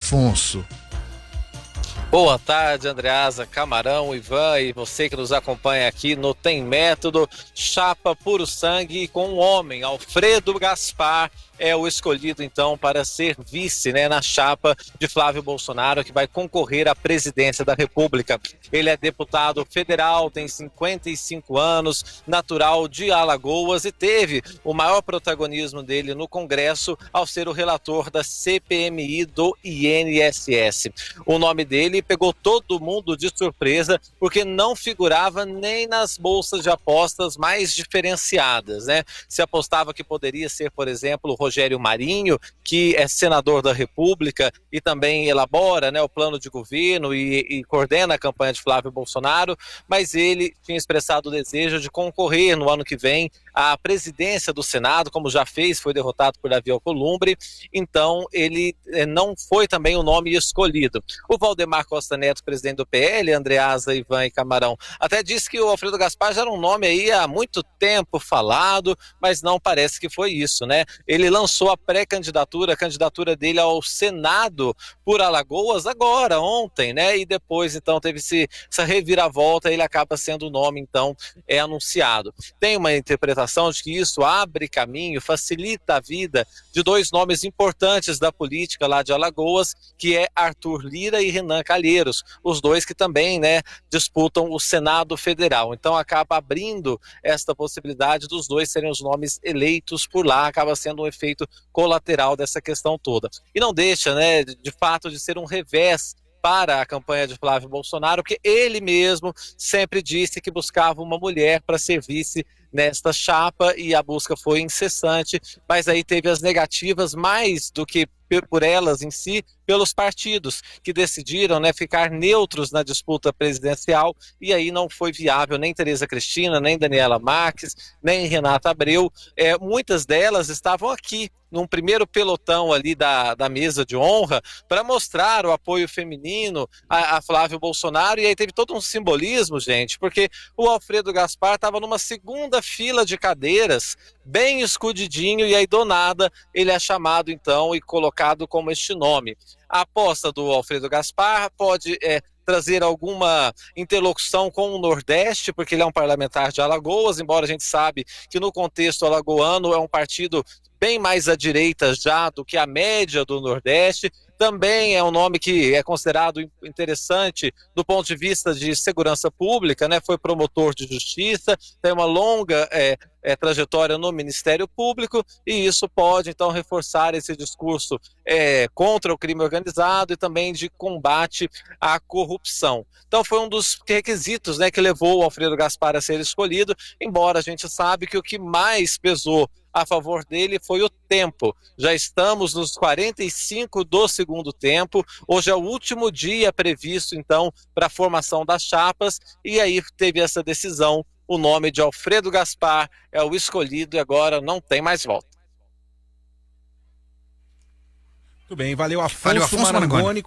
Afonso. Boa tarde, Andreasa, Camarão, Ivan e você que nos acompanha aqui no Tem Método. Chapa puro sangue com um homem, Alfredo Gaspar, é o escolhido então para ser vice, na chapa de Flávio Bolsonaro, que vai concorrer à presidência da República. Ele é deputado federal, tem 55 anos, natural de Alagoas e teve o maior protagonismo dele no Congresso ao ser o relator da CPMI do INSS. O nome dele pegou todo mundo de surpresa porque não figurava nem nas bolsas de apostas mais diferenciadas, Se apostava que poderia ser, por exemplo, Rogério Marinho, que é senador da República e também elabora o plano de governo e coordena a campanha de Flávio Bolsonaro, mas ele tinha expressado o desejo de concorrer no ano que vem à presidência do Senado, como já fez, foi derrotado por Davi Alcolumbre, então ele não foi também o nome escolhido. O Valdemar Costa Neto, presidente do PL, Andreasa, Ivan e Camarão, até disse que o Alfredo Gaspar já era um nome aí há muito tempo falado, mas não parece que foi isso, Ele lançou a pré-candidatura, a candidatura dele ao Senado por Alagoas agora, ontem, E depois, então, teve essa reviravolta, ele acaba sendo o nome, então, anunciado. Tem uma interpretação de que isso abre caminho, facilita a vida de dois nomes importantes da política lá de Alagoas, que é Arthur Lira e Renan Calheiros, os dois que também, disputam o Senado Federal. Então acaba abrindo esta possibilidade dos dois serem os nomes eleitos por lá, acaba sendo um efeito colateral dessa questão toda. E não deixa, de fato, de ser um revés para a campanha de Flávio Bolsonaro, porque ele mesmo sempre disse que buscava uma mulher para ser vice nesta chapa e a busca foi incessante, mas aí teve as negativas mais do que por elas em si, pelos partidos que decidiram ficar neutros na disputa presidencial e aí não foi viável nem Tereza Cristina, nem Daniela Marques, nem Renata Abreu. Muitas delas estavam aqui num primeiro pelotão ali da mesa de honra para mostrar o apoio feminino a Flávio Bolsonaro, e aí teve todo um simbolismo, gente, porque o Alfredo Gaspar estava numa segunda fila de cadeiras, bem escondidinho, e aí do nada ele é chamado então e colocado como este nome. A aposta do Alfredo Gaspar pode trazer alguma interlocução com o Nordeste, porque ele é um parlamentar de Alagoas, embora a gente sabe que no contexto alagoano é um partido bem mais à direita já do que a média do Nordeste. Também é um nome que é considerado interessante do ponto de vista de segurança pública, Foi promotor de justiça, tem uma longa trajetória no Ministério Público e isso pode então reforçar esse discurso contra o crime organizado e também de combate à corrupção. Então foi um dos requisitos que levou o Alfredo Gaspar a ser escolhido, embora a gente sabe que o que mais pesou a favor dele foi o tempo. Já estamos nos 45 do segundo tempo, hoje é o último dia previsto então para a formação das chapas e aí teve essa decisão, o nome de Alfredo Gaspar é o escolhido e agora não tem mais volta. Muito bem, valeu Afonso Marangoni.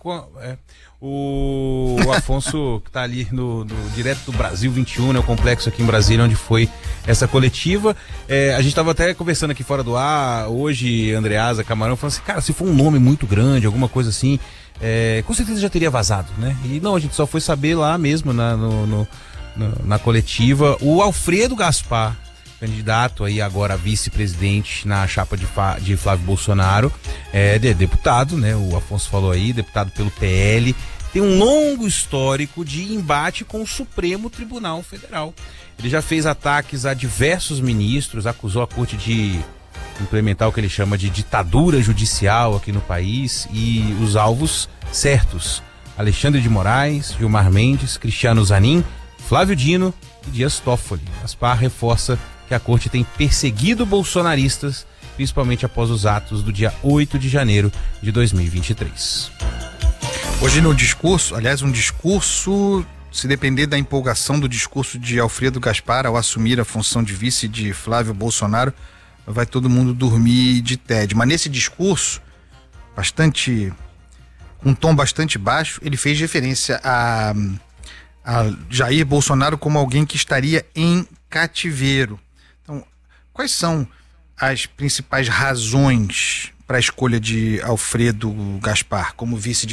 O Afonso que está ali direto do Brasil 21, o complexo aqui em Brasília, onde foi essa coletiva. A gente estava até conversando aqui fora do ar, hoje, Andreasa, Camarão, falando assim, cara, se for um nome muito grande, alguma coisa assim, com certeza já teria vazado, E não, a gente só foi saber lá mesmo, na coletiva, o Alfredo Gaspar, candidato aí agora a vice-presidente na chapa de Flávio Bolsonaro, deputado, o Afonso falou aí, deputado pelo PL, tem um longo histórico de embate com o Supremo Tribunal Federal. Ele já fez ataques a diversos ministros, acusou a corte de implementar o que ele chama de ditadura judicial aqui no país e os alvos certos: Alexandre de Moraes, Gilmar Mendes, Cristiano Zanin, Flávio Dino e Dias Toffoli. Gaspar reforça que a corte tem perseguido bolsonaristas, principalmente após os atos do dia 8 de janeiro de 2023. Hoje no discurso, se depender da empolgação do discurso de Alfredo Gaspar ao assumir a função de vice de Flávio Bolsonaro, vai todo mundo dormir de tédio. Mas nesse discurso, com um tom bastante baixo, ele fez referência a Jair Bolsonaro como alguém que estaria em cativeiro. Então, quais são as principais razões para a escolha de Alfredo Gaspar como vice de